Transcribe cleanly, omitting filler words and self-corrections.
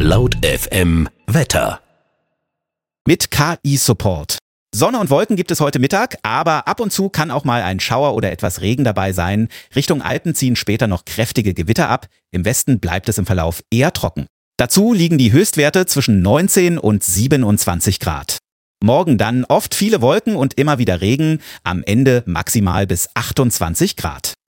Laut FM Wetter. Mit KI-Support. Sonne und Wolken gibt es heute Mittag, aber ab und zu kann auch mal ein Schauer oder etwas Regen dabei sein. Richtung Alpen ziehen später noch kräftige Gewitter ab. Im Westen bleibt es im Verlauf eher trocken. Dazu liegen die Höchstwerte zwischen 19 und 27 Grad. Morgen dann oft viele Wolken und immer wieder Regen, am Ende maximal bis 28 Grad.